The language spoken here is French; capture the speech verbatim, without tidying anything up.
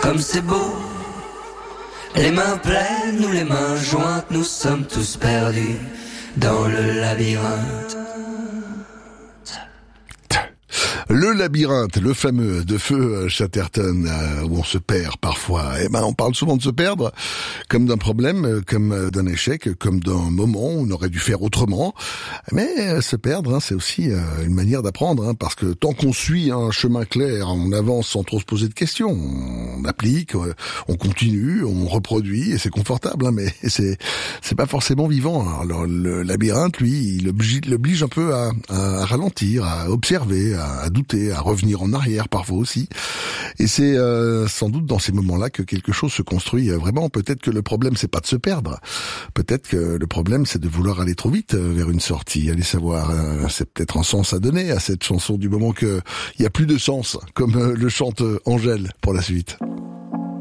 comme c'est beau. Les mains pleines ou les mains jointes, nous sommes tous perdus dans le labyrinthe. Le labyrinthe, le fameux de Feu Chatterton, euh, où on se perd parfois. Eh ben, on parle souvent de se perdre, comme d'un problème, comme d'un échec, comme d'un moment où on aurait dû faire autrement. Mais euh, se perdre, hein, c'est aussi euh, une manière d'apprendre, hein, parce que tant qu'on suit un chemin clair, on avance sans trop se poser de questions. On applique, euh, on continue, on reproduit, et c'est confortable, hein, mais c'est c'est pas forcément vivant. Alors le labyrinthe, lui, il oblige, l'oblige un peu à, à ralentir, à observer, à, à douter, à revenir en arrière parfois aussi. Et c'est euh, sans doute dans ces moments-là que quelque chose se construit vraiment. Peut-être que le problème, c'est pas de se perdre. Peut-être que le problème, c'est de vouloir aller trop vite vers une sortie. Allez savoir, euh, c'est peut-être un sens à donner à cette chanson du moment que il y a plus de sens, comme euh, le chante Angèle pour la suite.